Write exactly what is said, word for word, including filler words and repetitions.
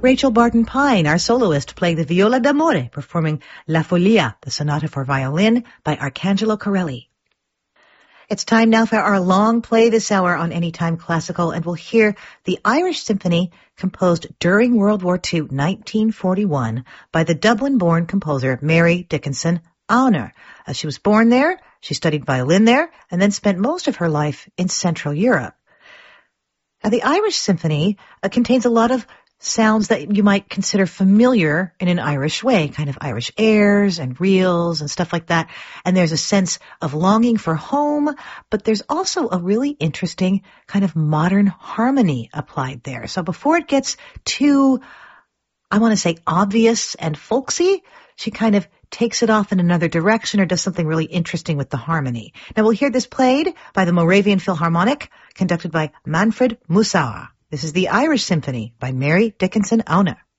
Rachel Barton-Pine, our soloist, playing the viola d'amore, performing La Folia, the sonata for violin by Arcangelo Corelli. It's time now for our long play this hour on Anytime Classical, and we'll hear the Irish Symphony composed during World War Two, nineteen forty-one, by the Dublin-born composer Mary Dickinson Auner. Uh, she was born there, she studied violin there, and then spent most of her life in Central Europe. Now, the Irish Symphony uh, contains a lot of sounds that you might consider familiar in an Irish way, kind of Irish airs and reels and stuff like that. And there's a sense of longing for home, but there's also a really interesting kind of modern harmony applied there. So before it gets too, I want to say, obvious and folksy, she kind of takes it off in another direction or does something really interesting with the harmony. Now we'll hear this played by the Moravian Philharmonic, conducted by Manfred Mussauer. This is the Irish Symphony by Mary Dickinson Auner.